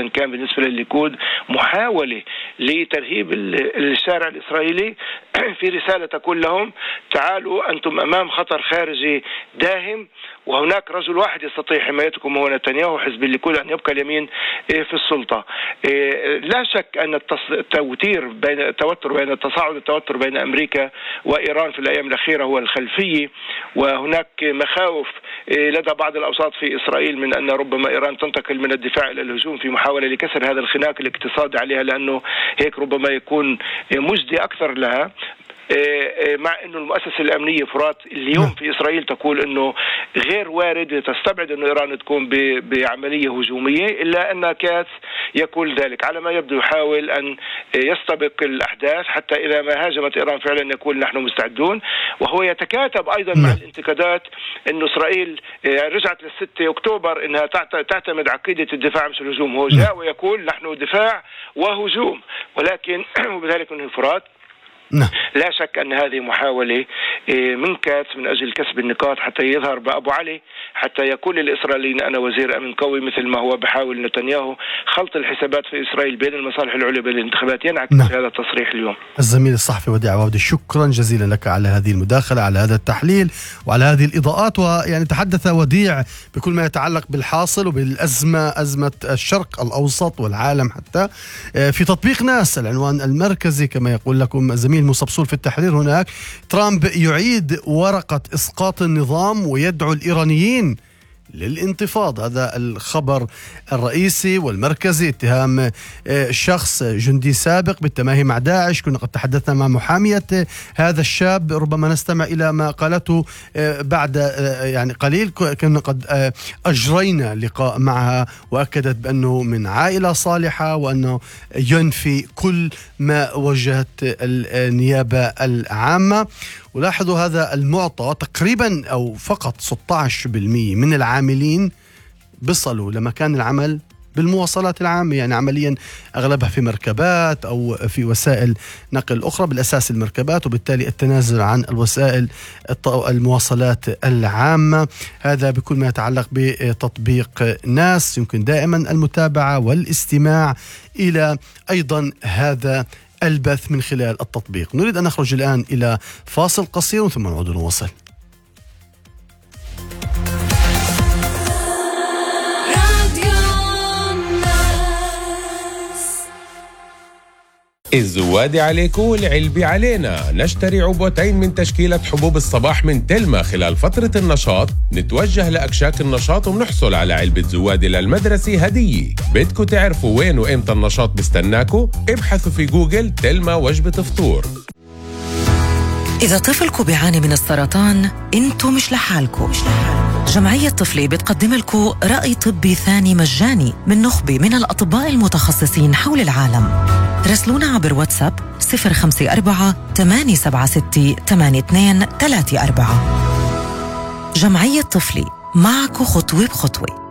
تحديدا كان بالنسبة للليكود محاولة لترهيب الشارع الإسرائيلي في رسالة تقول لهم تعالوا أنتم أمام خطر خارجي داهم، وهناك رجل واحد يستطيع حمايتكم هو نتنياهو، حزب الليكود، أن يبقى اليمين في السلطة. لا شك أن التوتر بين تصاعد التوتر بين أمريكا وإيران في الأيام الأخيرة هو الخلفية، وهناك مخاوف لدى بعض الأوساط في إسرائيل من أن ربما إيران تنتقل من الدفاع إلى الهجوم في محاولة لكسر هذا الخناق الاقتصادي عليها، لأنه هيك ربما يكون مجدي أكثر لها. مع أنه المؤسسة الأمنية فرات اليوم في إسرائيل تقول أنه غير وارد، تستبعد أنه إيران تكون بعملية هجومية، إلا أن كاس يقول ذلك. على ما يبدو يحاول أن يستبق الأحداث حتى إذا ما هاجمت إيران فعلا يقول نحن مستعدون. وهو يتكاتب أيضا مع الانتقادات أنه إسرائيل رجعت لل6 أكتوبر أنها تعتمد عقيدة الدفاع مش الهجوم. هو جاء ويقول نحن دفاع وهجوم، ولكن وبذلك أنه فرات لا شك أن هذه محاولة من كاس من أجل كسب النقاط حتى يظهر بأبو علي، حتى يقول للإسرائيليين أنا وزير أمن قوي، مثل ما هو بحاول نتنياهو خلط الحسابات في إسرائيل بين المصالح العليا بين الانتخابات. ينعكس هذا التصريح اليوم. الزميل الصحفي وديع عواودي، شكرا جزيلا لك على هذه المداخلة، على هذا التحليل وعلى هذه الإضاءات. ويعني تحدث وديع بكل ما يتعلق بالحاصل وبالأزمة، أزمة الشرق الأوسط والعالم حتى في تطبيق ناس العنوان المركزي كما يقول لكم زميل مصبصول في التحرير. هناك ترامب يعيد ورقة إسقاط النظام ويدعو الإيرانيين للانتفاض. هذا الخبر الرئيسي والمركزي. اتهام شخص جندي سابق بالتماهي مع داعش. كنا قد تحدثنا مع محامية هذا الشاب، ربما نستمع إلى ما قالته بعد يعني قليل. كنا قد أجرينا لقاء معها وأكدت بأنه من عائلة صالحة وأنه ينفي كل ما وجهت النيابة العامة. ولاحظوا هذا المعطى تقريبا أو فقط 16% من العاملين بصلوا لمكان العمل بالمواصلات العامة، يعني عمليا أغلبها في مركبات أو في وسائل نقل أخرى، بالأساس المركبات، وبالتالي التنازل عن الوسائل المواصلات العامة. هذا بكل ما يتعلق بتطبيق ناس. يمكن دائما المتابعة والاستماع إلى أيضا هذا البث من خلال التطبيق. نريد أن نخرج الآن إلى فاصل قصير ثم نعود نواصل. الزوادي عليكم والعلبي علينا. نشتري عبوتين من تشكيلة حبوب الصباح من تلمة خلال فترة النشاط، نتوجه لأكشاك النشاط ومنحصل على علبة زوادي للمدرسة هدية. بدكم تعرفوا وين وإمتى النشاط بستناكوا؟ ابحثوا في جوجل تلمة وجبة فطور. إذا طفلكم بيعاني من السرطان انتوا مش لحالكم. جمعية طفلي بتقدم لكم رأي طبي ثاني مجاني من نخبة من الأطباء المتخصصين حول العالم. راسلونا عبر واتساب 054-876-8234. جمعية طفلي، معكم خطوة بخطوة.